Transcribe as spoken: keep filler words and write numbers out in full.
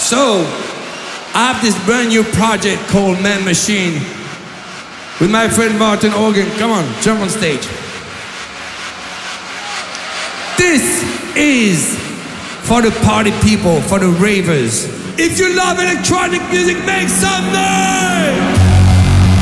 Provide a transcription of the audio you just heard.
So, I have this brand new project called Man Machine with my friend Martin Organ. Come on, jump on stage. This is for the party people, for the ravers. If you love electronic music, make some noise!